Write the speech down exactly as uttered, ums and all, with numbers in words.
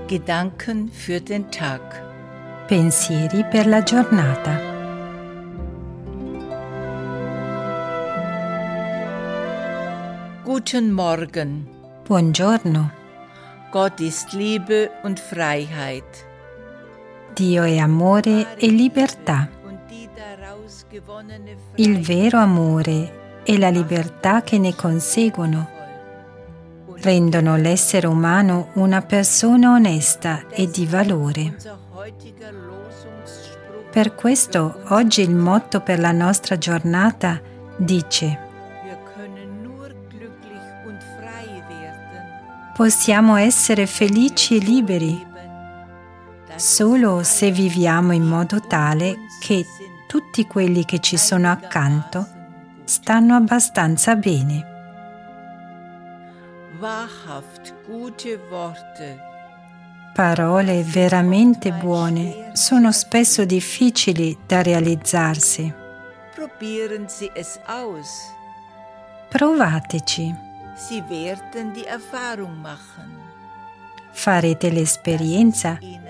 Gedanken für den Tag. Pensieri per la giornata. Guten Morgen. Buongiorno. Gott ist Liebe und Freiheit. Dio è amore e libertà. Il vero amore e la libertà che ne conseguono rendono l'essere umano una persona onesta e di valore. Per questo oggi il motto per la nostra giornata dice: possiamo essere felici e liberi solo se viviamo in modo tale che tutti quelli che ci sono accanto stanno abbastanza bene. Wahrhaft gute Worte. Parole veramente buone sono spesso difficili da realizzarsi. Probieren Sie es aus. Provateci. Sie werden die Erfahrung machen. Farete l'esperienza